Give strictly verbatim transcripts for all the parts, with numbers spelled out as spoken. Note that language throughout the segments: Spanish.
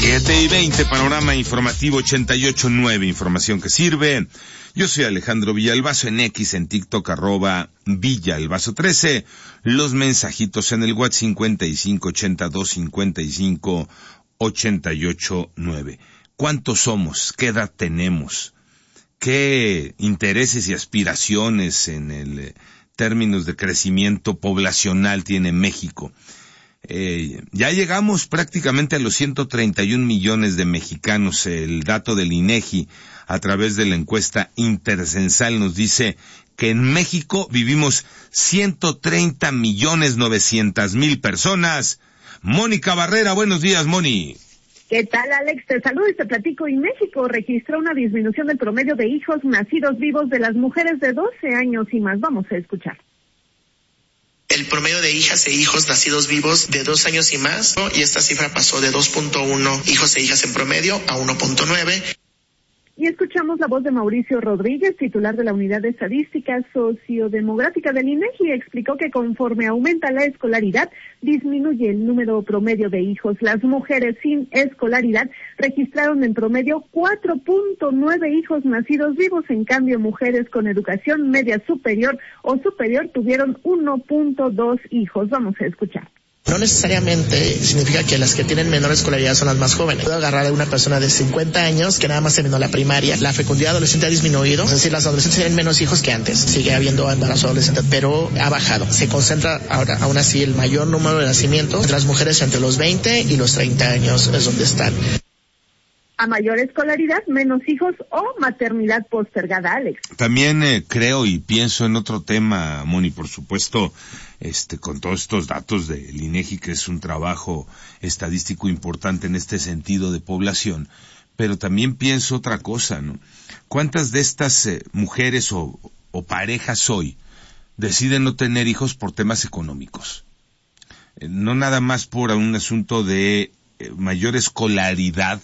siete y veinte, panorama informativo ochenta y ocho punto nueve, información que sirve. Yo soy Alejandro Villalbazo, en X, en TikTok, arroba Villalbazo trece. Los mensajitos en el WhatsApp cincuenta y cinco ochenta y dos cincuenta y cinco ochenta y ocho nueve. ¿Cuántos somos? ¿Qué edad tenemos? ¿Qué intereses y aspiraciones en el eh, términos de crecimiento poblacional tiene México? Eh, ya llegamos prácticamente a los ciento treinta y un millones de mexicanos. El dato del INEGI a través de la encuesta intercensal nos dice que en México vivimos ciento treinta millones novecientas mil personas. Mónica Barrera, buenos días, Moni. ¿Qué tal, Alex? Te saludo y te platico. Y México registró una disminución del promedio de hijos nacidos vivos de las mujeres de doce años y más. Vamos a escuchar. El promedio de hijas e hijos nacidos vivos de dos años y más, ¿no? Y esta cifra pasó de dos punto uno hijos e hijas en promedio a uno punto nueve. Y escuchamos la voz de Mauricio Rodríguez, titular de la Unidad de Estadística Sociodemográfica del INEGI. Explicó que conforme aumenta la escolaridad, disminuye el número promedio de hijos. Las mujeres sin escolaridad registraron en promedio cuatro punto nueve hijos nacidos vivos. En cambio, mujeres con educación media superior o superior tuvieron uno punto dos hijos. Vamos a escuchar. No necesariamente significa que las que tienen menor escolaridad son las más jóvenes. Puedo agarrar a una persona de cincuenta años que nada más terminó la primaria. La fecundidad adolescente ha disminuido, es decir, las adolescentes tienen menos hijos que antes. Sigue habiendo embarazo adolescente, pero ha bajado. Se concentra ahora, aún así, el mayor número de nacimientos entre las mujeres entre los veinte y los treinta años es donde están. A mayor escolaridad, menos hijos o maternidad postergada, Alex. También eh, creo y pienso en otro tema, Moni, por supuesto, este, con todos estos datos del INEGI, que es un trabajo estadístico importante en este sentido de población, pero también pienso otra cosa, ¿no? ¿Cuántas de estas eh, mujeres o, o parejas hoy deciden no tener hijos por temas económicos? Eh, no nada más por un asunto de eh, mayor escolaridad,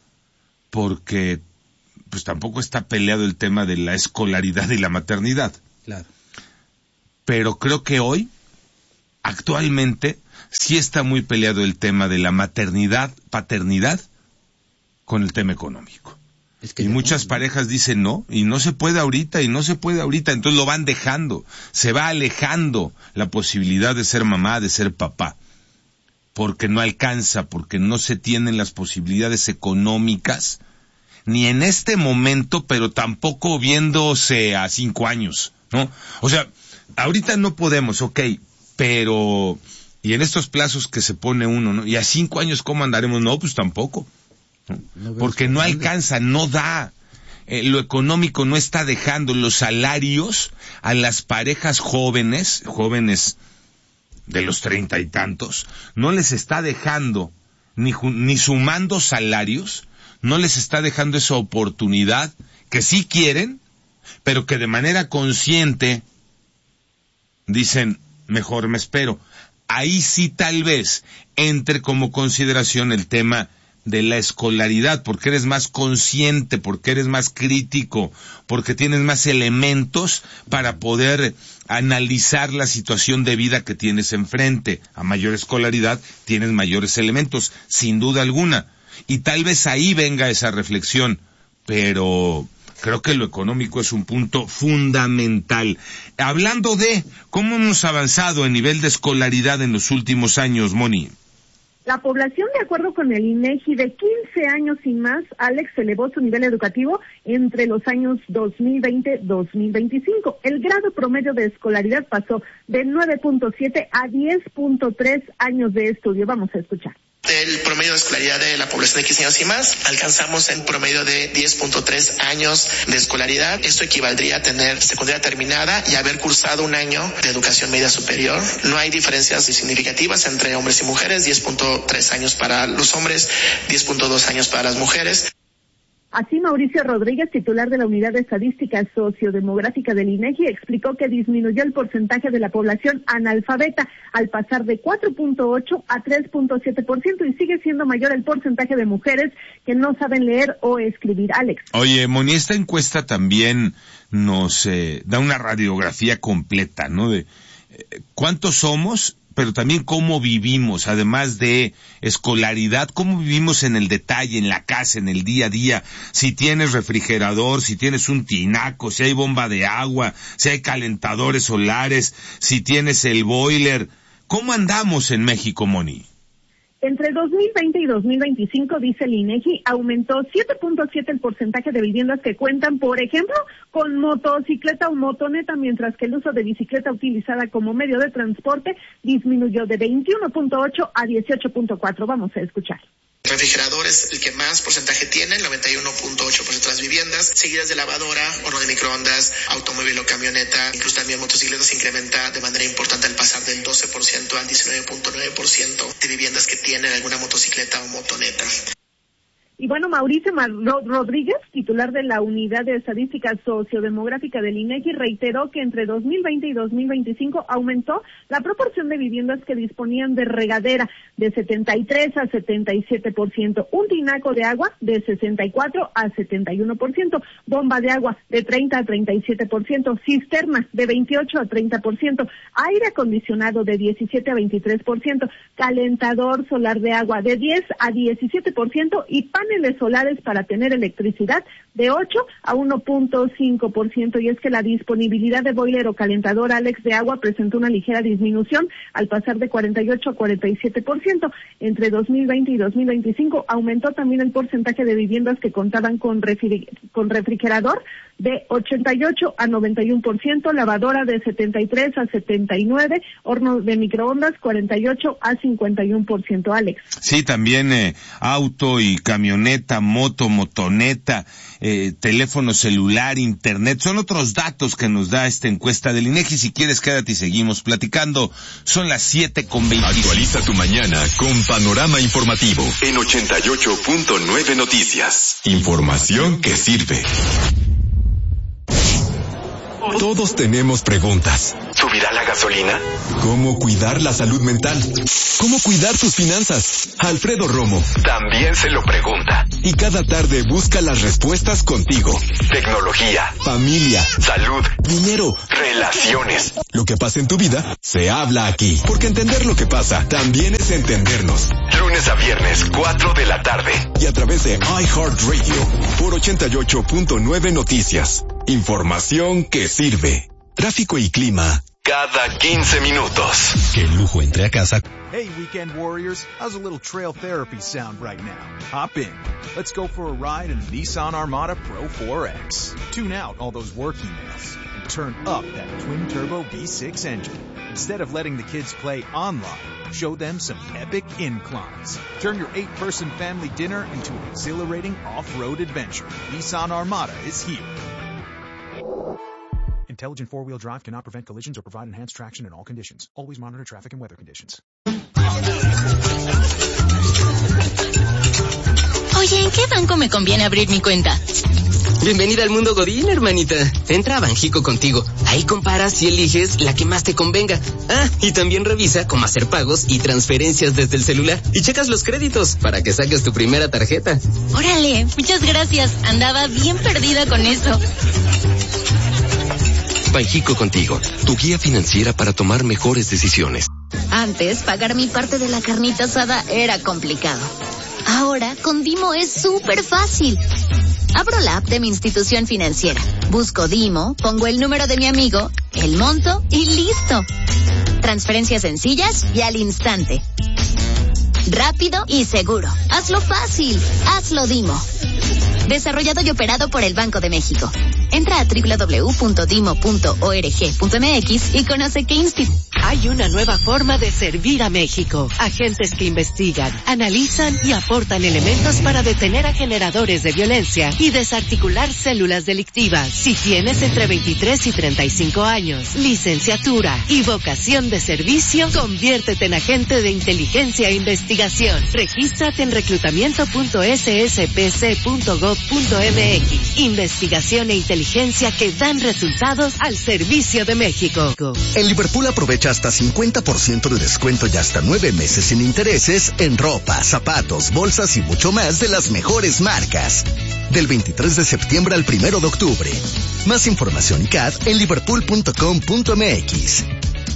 porque pues tampoco está peleado el tema de la escolaridad y la maternidad. Claro. Pero creo que hoy, actualmente, sí está muy peleado el tema de la maternidad, paternidad, con el tema económico. Es que y muchas no, parejas dicen no, y no se puede ahorita, y no se puede ahorita, entonces lo van dejando, se va alejando la posibilidad de ser mamá, de ser papá, porque no alcanza, porque no se tienen las posibilidades económicas, ni en este momento, pero tampoco viéndose a cinco años, ¿no? O sea, ahorita no podemos, ok, pero, y en estos plazos que se pone uno, ¿no? Y a cinco años, ¿cómo andaremos? No, pues tampoco, ¿no? No, porque no alcanza, no da. Eh, lo económico no está dejando los salarios a las parejas jóvenes, jóvenes de los treinta y tantos, no les está dejando, ni, ni sumando salarios, no les está dejando esa oportunidad que sí quieren, pero que de manera consciente dicen, mejor me espero. Ahí sí tal vez entre como consideración el tema de la escolaridad, porque eres más consciente, porque eres más crítico, porque tienes más elementos para poder analizar la situación de vida que tienes enfrente. A mayor escolaridad tienes mayores elementos, sin duda alguna. Y tal vez ahí venga esa reflexión, pero creo que lo económico es un punto fundamental. Hablando de cómo hemos avanzado en nivel de escolaridad en los últimos años, Moni. La población, de acuerdo con el INEGI, de quince años y más, Alex, elevó su nivel educativo entre los años dos mil veinte a dos mil veinticinco. El grado promedio de escolaridad pasó de nueve punto siete a diez punto tres años de estudio. Vamos a escuchar. El promedio de escolaridad de la población de quince años y más, alcanzamos en promedio de diez punto tres años de escolaridad. Esto equivaldría a tener secundaria terminada y haber cursado un año de educación media superior. No hay diferencias significativas entre hombres y mujeres, diez punto tres años para los hombres, diez punto dos años para las mujeres. Así, Mauricio Rodríguez, titular de la Unidad de Estadística Sociodemográfica del INEGI, explicó que disminuyó el porcentaje de la población analfabeta al pasar de cuatro punto ocho a tres punto siete por ciento y sigue siendo mayor el porcentaje de mujeres que no saben leer o escribir. Alex. Oye, Moni, esta encuesta también nos eh, da una radiografía completa, ¿no? De eh, cuántos somos, pero también cómo vivimos, además de escolaridad, cómo vivimos en el detalle, en la casa, en el día a día, si tienes refrigerador, si tienes un tinaco, si hay bomba de agua, si hay calentadores solares, si tienes el boiler. ¿Cómo andamos en México, Moni? Entre dos mil veinte y dos mil veinticinco, dice el INEGI, aumentó siete punto siete el porcentaje de viviendas que cuentan, por ejemplo, con motocicleta o motoneta, mientras que el uso de bicicleta utilizada como medio de transporte disminuyó de veintiuno punto ocho a dieciocho punto cuatro. Vamos a escuchar. Refrigerador es el que más porcentaje tiene, el noventa y uno punto ocho por ciento de las viviendas, seguidas de lavadora, horno de microondas, automóvil o camioneta, incluso también motocicleta se incrementa de manera importante al pasar del doce por ciento al diecinueve punto nueve por ciento de viviendas que tienen alguna motocicleta o motoneta. Y bueno, Mauricio Rodríguez, titular de la Unidad de Estadística Sociodemográfica del INEGI, reiteró que entre dos mil veinte y dos mil veinticinco aumentó la proporción de viviendas que disponían de regadera de setenta y tres a setenta y siete por ciento, un tinaco de agua de sesenta y cuatro a setenta y uno por ciento, bomba de agua de treinta a treinta y siete por ciento, cisterna de veintiocho a treinta por ciento, aire acondicionado de diecisiete a veintitrés por ciento, calentador solar de agua de diez a diecisiete por ciento y paneles solares para tener electricidad de ocho a uno punto cinco por ciento. Y es que la disponibilidad de boiler o calentador Alex de agua presentó una ligera disminución al pasar de cuarenta y ocho a cuarenta y siete por ciento. Entre dos mil veinte y dos mil veinticinco aumentó también el porcentaje de viviendas que contaban con, refri- con refrigerador de ochenta y ocho a noventa y uno por ciento, lavadora de setenta y tres a setenta y nueve, horno de microondas cuarenta y ocho a cincuenta y uno por ciento, Alex. Sí, también eh, auto y camioneta, moto, motoneta, eh, teléfono celular, internet, son otros datos que nos da esta encuesta del INEGI. Si quieres, quédate y seguimos platicando. Son las siete con veinticinco. Actualiza tu mañana con Panorama Informativo en ochenta y ocho punto nueve Noticias. Información que sirve. Todos tenemos preguntas. ¿Subirá la gasolina? ¿Cómo cuidar la salud mental? ¿Cómo cuidar tus finanzas? Alfredo Romo también se lo pregunta. Y cada tarde busca las respuestas contigo. Tecnología, familia, salud, dinero, relaciones. Lo que pasa en tu vida se habla aquí. Porque entender lo que pasa también es entendernos. Lunes a viernes, cuatro de la tarde. Y a través de iHeartRadio por ochenta y ocho punto nueve Noticias. Información que sirve. Tráfico y clima cada quince minutos. Que el lujo entre a casa. Hey, weekend warriors. How's a little trail therapy sound right now? Hop in. Let's go for a ride in the Nissan Armada Pro four X. Tune out all those work emails and turn up that twin-turbo V six engine. Instead of letting the kids play online, show them some epic inclines. Turn your eight-person family dinner into an exhilarating off-road adventure. Nissan Armada is here. Intelligent four-wheel drive cannot prevent collisions or provide enhanced traction in all conditions. Always monitor traffic and weather conditions. Oye, ¿en qué banco me conviene abrir mi cuenta? Bienvenida al mundo Godín, hermanita. Entra a Banjico Contigo. Ahí comparas y eliges la que más te convenga. Ah, y también revisa cómo hacer pagos y transferencias desde el celular. Y checas los créditos para que saques tu primera tarjeta. Órale, muchas gracias. Andaba bien perdida con eso. Banjico Contigo, tu guía financiera para tomar mejores decisiones. Antes, pagar mi parte de la carnita asada era complicado. Ahora, con Dimo es súper fácil. Abro la app de mi institución financiera, busco Dimo, pongo el número de mi amigo, el monto y listo. Transferencias sencillas y al instante. Rápido y seguro. Hazlo fácil. Hazlo Dimo. Desarrollado y operado por el Banco de México. Entra a doble u doble u doble u punto dimo punto org punto m x y conoce qué instituto. Hay una nueva forma de servir a México. Agentes que investigan, analizan y aportan elementos para detener a generadores de violencia y desarticular células delictivas. Si tienes entre veintitrés y treinta y cinco años, licenciatura y vocación de servicio, conviértete en agente de inteligencia e investigación. Regístrate en reclutamiento punto s s p c punto gov punto m x. Investigación e inteligencia que dan resultados al servicio de México. En Liverpool aprovecha hasta cincuenta por ciento de descuento y hasta nueve meses sin intereses en ropa, zapatos, bolsas y mucho más de las mejores marcas. Del veintitrés de septiembre al primero de octubre. Más información y C A D en liverpool punto com punto m x.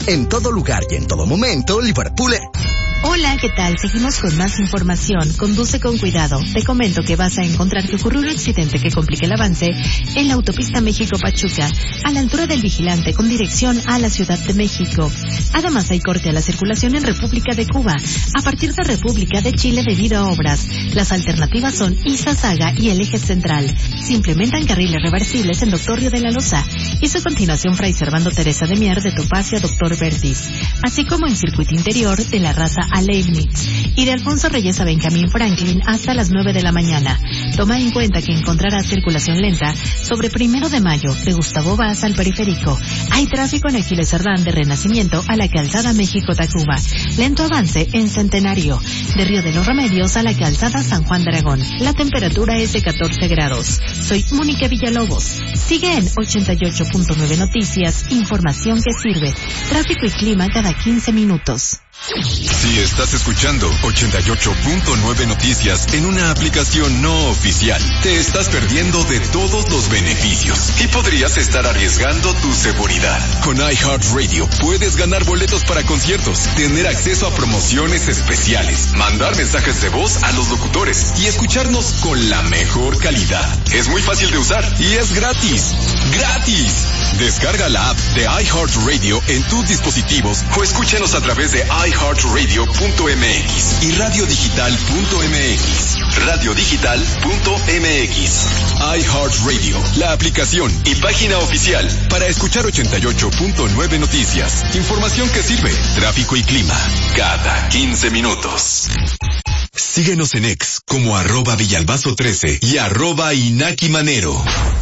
En todo lugar y en todo momento, Liverpool. Hola, ¿qué tal? Seguimos con más información. Conduce con cuidado. Te comento que vas a encontrar que ocurrió un accidente que complica el avance en la autopista México-Pachuca, a la altura del Vigilante, con dirección a la Ciudad de México. Además, hay corte a la circulación en República de Cuba, a partir de República de Chile debido a obras. Las alternativas son Izazaga y el Eje Central. Se implementan carriles reversibles en Doctor Río de la Loza y su continuación Fray Servando Teresa de Mier de Topacio a Doctor Vertis, así como en circuito interior de la Raza a Leibniz y de Alfonso Reyes a Benjamín Franklin hasta las nueve de la mañana. Toma en cuenta que encontrarás circulación lenta sobre Primero de Mayo, de Gustavo Vaz al Periférico. Hay tráfico en Aquiles Cerdán de Renacimiento a la Calzada México-Tacuba. Lento avance en Centenario, de Río de los Remedios a la Calzada San Juan de Aragón. La temperatura es de catorce grados. Soy Mónica Villalobos. Sigue en ochenta y ocho punto nueve Noticias, información que sirve. Tráfico y clima cada quince minutos. Si estás escuchando ochenta y ocho punto nueve Noticias en una aplicación no oficial, te estás perdiendo de todos los beneficios y podrías estar arriesgando tu seguridad. Con iHeartRadio puedes ganar boletos para conciertos, tener acceso a promociones especiales, mandar mensajes de voz a los locutores y escucharnos con la mejor calidad. Es muy fácil de usar y es gratis. ¡Gratis! Descarga la app de iHeartRadio en tus dispositivos o escúchanos a través de iHeartRadio punto m x y radio digital punto m x. radio digital punto m x. iHeartRadio, la aplicación y página oficial para escuchar ochenta y ocho punto nueve Noticias. Información que sirve, tráfico y clima, cada quince minutos. Síguenos en X como arroba Villalbazo trece y arroba Inaki Manero.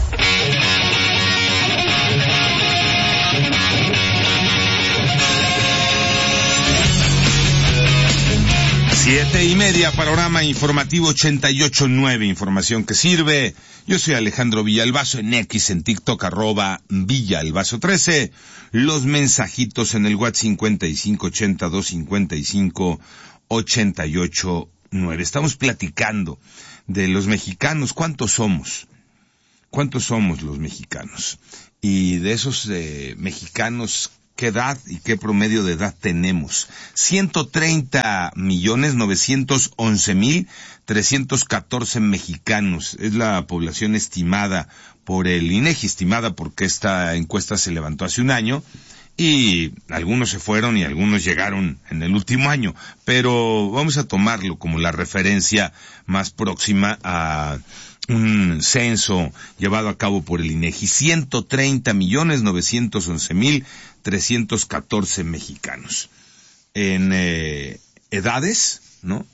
Siete y media, panorama informativo ochenta y ocho nueve, información que sirve. Yo soy Alejandro Villalbazo, en X, en TikTok, arroba Villalbazo trece. Los mensajitos en el WhatsApp cincuenta y cinco ochenta dos cincuenta y cinco ochenta y ocho nueve. Estamos platicando de los mexicanos. ¿Cuántos somos? ¿Cuántos somos los mexicanos? Y de esos eh, mexicanos, ¿qué edad y qué promedio de edad tenemos? ciento treinta millones novecientos once mil trescientos catorce mexicanos. Es la población estimada por el INEGI, estimada porque esta encuesta se levantó hace un año y algunos se fueron y algunos llegaron en el último año. Pero vamos a tomarlo como la referencia más próxima a un censo llevado a cabo por el INEGI. ciento treinta millones novecientos once mil trescientos catorce mexicanos. En eh, edades, ¿no?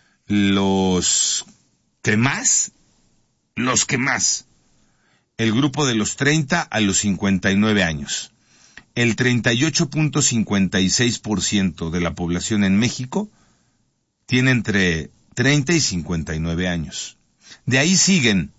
Los que más, los que más, el grupo de los treinta a los cincuenta y nueve años. El treinta y ocho punto cincuenta y seis por ciento de la población en México tiene entre treinta y cincuenta y nueve años. De ahí siguen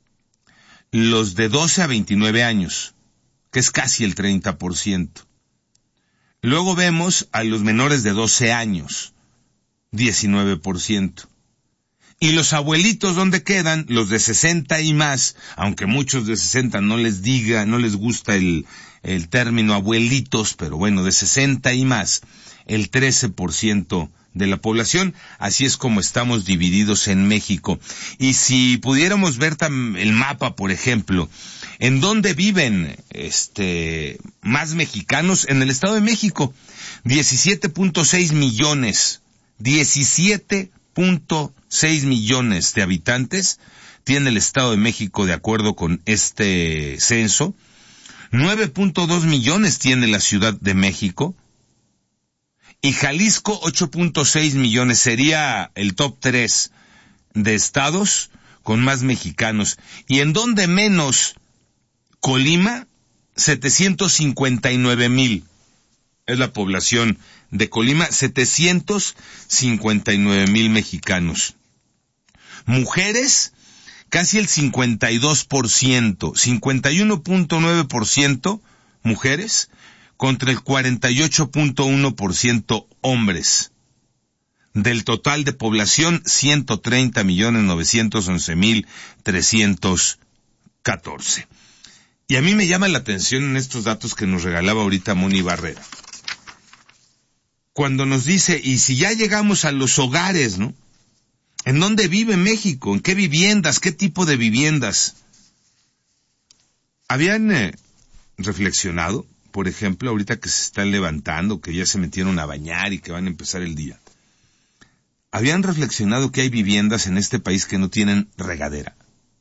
los de doce a veintinueve años, que es casi el treinta por ciento. Luego vemos a los menores de doce años, diecinueve por ciento. Y los abuelitos, ¿dónde quedan? Los de sesenta y más, aunque muchos de sesenta no les diga, no les gusta el, el término abuelitos, pero bueno, de sesenta y más, el trece por ciento de la población. Así es como estamos divididos en México. Y si pudiéramos ver tam, el mapa, por ejemplo, ¿en dónde viven este más mexicanos? En el Estado de México, diecisiete punto seis millones, diecisiete punto seis millones de habitantes tiene el Estado de México de acuerdo con este censo. nueve punto dos millones tiene la Ciudad de México. Y Jalisco, ocho punto seis millones, sería el top tres de estados con más mexicanos. Y en donde menos, Colima, setecientos cincuenta y nueve mil. Es la población de Colima, setecientos cincuenta y nueve mil mexicanos. Mujeres, casi el cincuenta y dos por ciento, cincuenta y uno punto nueve por ciento mujeres, contra el cuarenta y ocho punto uno por ciento hombres. Del total de población, ciento treinta millones novecientos once mil trescientos catorce. Y a mí me llama la atención en estos datos que nos regalaba ahorita Moni Barrera. cuando nos dice, y si ya llegamos a los hogares, ¿no? ¿En dónde vive México? ¿En qué viviendas? ¿Qué tipo de viviendas? ¿Habían eh, reflexionado, por ejemplo, ahorita que se están levantando, que ya se metieron a bañar y que van a empezar el día? ¿Habían reflexionado que hay viviendas en este país que no tienen regadera?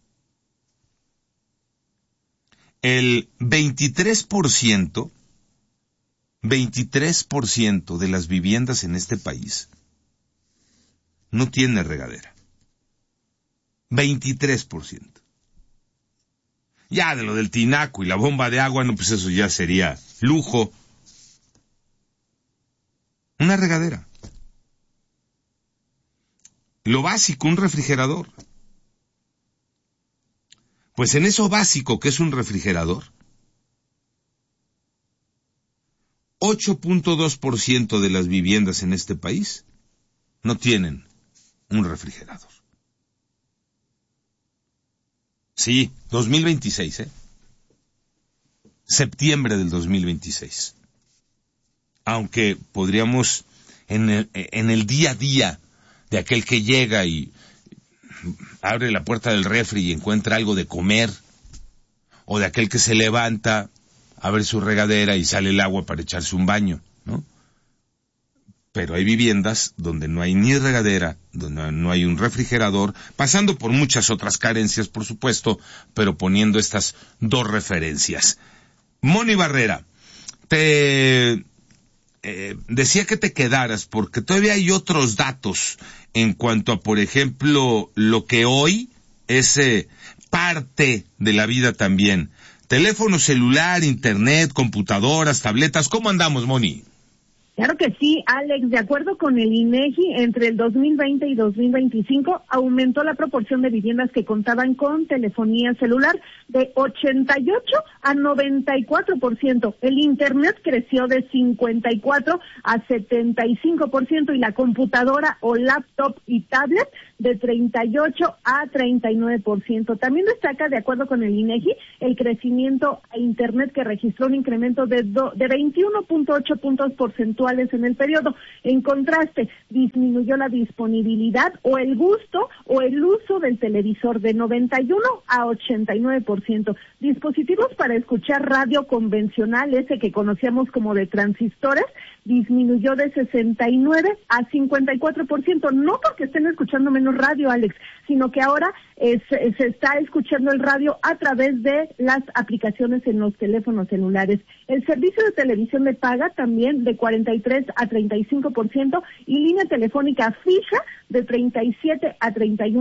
El veintitrés por ciento, veintitrés por ciento de las viviendas en este país no tiene regadera. veintitrés por ciento. Ya de lo del tinaco y la bomba de agua, no, pues eso ya sería lujo. Una regadera. Lo básico, un refrigerador. Pues en eso básico que es un refrigerador, ocho punto dos por ciento de las viviendas en este país no tienen un refrigerador. Sí, dos mil veintiséis, ¿eh? Septiembre del dos mil veintiséis. Aunque podríamos, en el, en el día a día de aquel que llega y abre la puerta del refri y encuentra algo de comer, o de aquel que se levanta, abre su regadera y sale el agua para echarse un baño, ¿no? Pero hay viviendas donde no hay ni regadera, donde no hay un refrigerador, pasando por muchas otras carencias, por supuesto, pero poniendo estas dos referencias. Moni Barrera, te eh, decía que te quedaras porque todavía hay otros datos en cuanto a, por ejemplo, lo que hoy es eh, parte de la vida también. Teléfono celular, internet, computadoras, tabletas, ¿cómo andamos, Moni? Claro que sí, Alex. De acuerdo con el INEGI, entre el dos mil veinte y dos mil veinticinco aumentó la proporción de viviendas que contaban con telefonía celular de ochenta y ocho a noventa y cuatro por ciento. El internet creció de cincuenta y cuatro a setenta y cinco por ciento y la computadora o laptop y tablet de treinta y ocho a treinta y nueve por ciento. También destaca, de acuerdo con el INEGI, el crecimiento a internet que registró un incremento de, do, de veintiuno punto ocho puntos porcentuales en el periodo. En contraste, disminuyó la disponibilidad o el gusto o el uso del televisor de noventa y uno a ochenta y nueve por ciento. Dispositivos para escuchar radio convencional, ese que conocíamos como de transistores, disminuyó de sesenta y nueve a cincuenta y cuatro por ciento. No porque estén escuchando menos radio, Alex, sino que ahora es, se está escuchando el radio a través de las aplicaciones en los teléfonos celulares. El servicio de televisión de paga también de cuarenta y tres a treinta y cinco por ciento y línea telefónica fija de treinta y siete a treinta y uno